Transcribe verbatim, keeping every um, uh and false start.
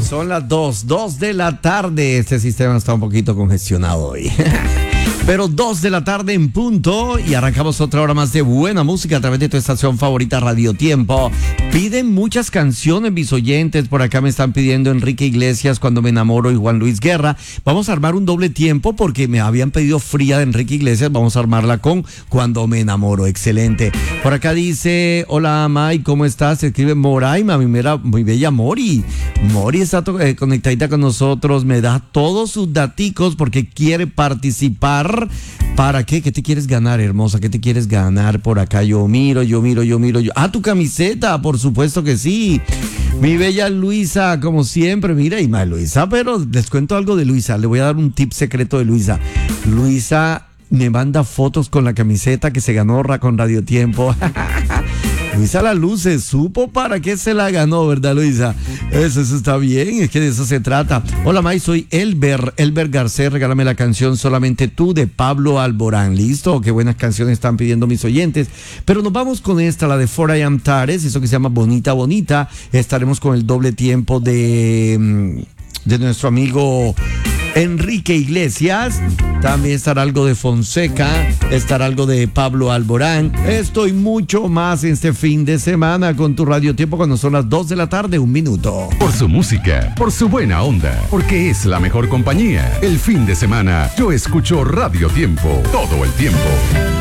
Son las dos, dos de la tarde. Este sistema está un poquito congestionado hoy. Pero dos de la tarde en punto y arrancamos otra hora más de buena música a través de tu estación favorita Radio Tiempo. Piden muchas canciones mis oyentes, por acá me están pidiendo Enrique Iglesias, Cuando me enamoro, y Juan Luis Guerra. Vamos a armar un doble tiempo porque me habían pedido Fría de Enrique Iglesias, vamos a armarla con Cuando me enamoro, excelente. Por acá dice, hola May, ¿cómo estás? Se escribe Moraima, mi, mera, muy bella Mori. Mori está to- eh, conectadita con nosotros, me da todos sus daticos porque quiere participar. ¿Para qué? ¿Qué te quieres ganar, hermosa? ¿Qué te quieres ganar por acá? Yo miro, yo miro, yo miro, yo... Ah, tu camiseta, por supuesto que sí. Mi bella Luisa, como siempre, mira, y más Luisa, pero les cuento algo de Luisa. Le voy a dar un tip secreto de Luisa. Luisa me manda fotos con la camiseta que se ganó con Radio Tiempo. Luisa la luce, supo para qué se la ganó, ¿verdad, Luisa? Eso, eso está bien, es que de eso se trata. Hola, May, soy Elber, Elber Garcés, regálame la canción Solamente Tú de Pablo Alborán. ¿Listo? Qué buenas canciones están pidiendo mis oyentes. Pero nos vamos con esta, la de For I Am Tares, eso que se llama Bonita Bonita. Estaremos con el doble tiempo de, de nuestro amigo Enrique Iglesias. También estará algo de Fonseca, estará algo de Pablo Alborán. Esto y mucho más este fin de semana con tu Radio Tiempo cuando son las dos de la tarde, un minuto. Por su música, por su buena onda, porque es la mejor compañía. El fin de semana yo escucho Radio Tiempo todo el tiempo.